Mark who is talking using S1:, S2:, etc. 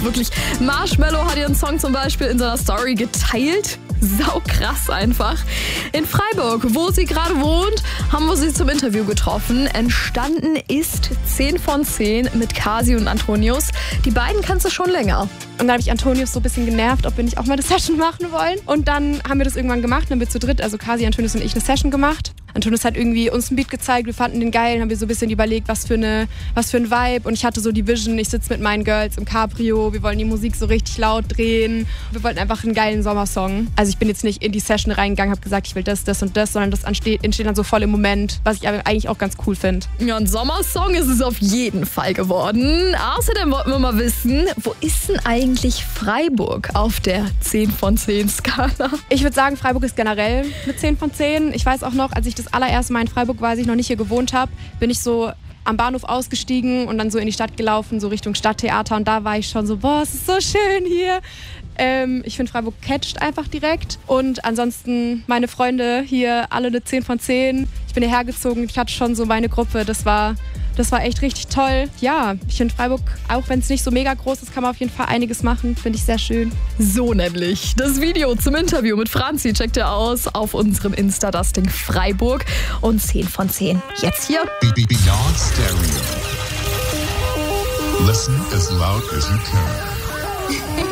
S1: Wirklich, Marshmello hat ihren Song zum Beispiel in seiner Story geteilt. Sau krass einfach. In Freiburg, wo sie gerade wohnt, haben wir sie zum Interview getroffen. Entstanden ist 10 von 10 mit Kasi und Antonius. Die beiden kannst du schon länger.
S2: Und dann habe ich Antonius so ein bisschen genervt, ob wir nicht auch mal eine Session machen wollen. Und dann haben wir das irgendwann gemacht. Dann haben wir zu dritt, also Kasi, Antonius und ich, eine Session gemacht. Antonius hat irgendwie uns ein Beat gezeigt, wir fanden den geil, haben wir so ein bisschen überlegt, was für ein Vibe. Und ich hatte so die Vision, ich sitze mit meinen Girls im Cabrio, wir wollen die Musik so richtig laut drehen. Wir wollten einfach einen geilen Sommersong. Also ich bin jetzt nicht in die Session reingegangen, habe gesagt, ich will das und das, sondern das entsteht dann so voll im Moment, was ich aber eigentlich auch ganz cool finde.
S1: Ja, ein Sommersong ist es auf jeden Fall geworden. Außerdem wollten wir mal wissen, wo ist denn eigentlich Freiburg auf der 10 von 10 Skala?
S2: Ich würde sagen, Freiburg ist generell eine 10 von 10. Ich weiß auch noch, als ich das allererste Mal in Freiburg war, als ich noch nicht hier gewohnt habe, bin ich so am Bahnhof ausgestiegen und dann so in die Stadt gelaufen, so Richtung Stadttheater. Und da war ich schon so, boah, es ist so schön hier. Ich finde, Freiburg catcht einfach direkt. Und ansonsten meine Freunde hier, alle eine 10 von 10. Ich bin hierher gezogen, ich hatte schon so meine Gruppe. Das war echt richtig toll. Ja, ich finde Freiburg, auch wenn es nicht so mega groß ist, kann man auf jeden Fall einiges machen. Finde ich sehr schön.
S1: So nämlich. Das Video zum Interview mit Franzi checkt ihr aus auf unserem Insta, das Ding Freiburg. Und 10 von 10. Jetzt hier.
S3: Beyond Stereo. Listen as loud as you can.